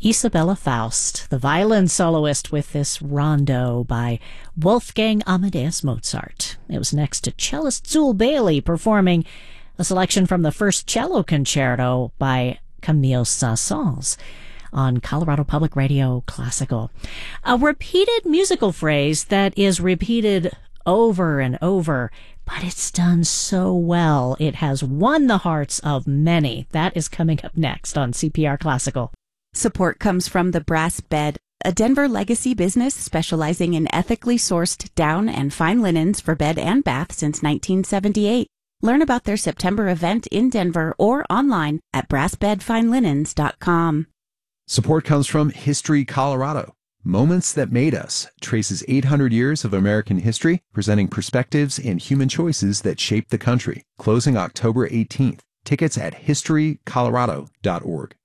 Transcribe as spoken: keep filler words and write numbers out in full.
Isabella Faust, the violin soloist, with this rondo by Wolfgang Amadeus Mozart. It was next to cellist Zul Bailey performing a selection from the first cello concerto by Camille Saint-Saëns on Colorado Public Radio Classical. A repeated musical phrase that is repeated over and over, but it's done so well. It has won the hearts of many. That is coming up next on C P R Classical. Support comes from the Brass Bed, a Denver legacy business specializing in ethically sourced down and fine linens for bed and bath since nineteen seventy-eight. Learn about their September event in Denver or online at brass bed fine linens dot com. Support comes from History Colorado. Moments That Made Us traces eight hundred years of American history, presenting perspectives and human choices that shaped the country. Closing October eighteenth. Tickets at history colorado dot org.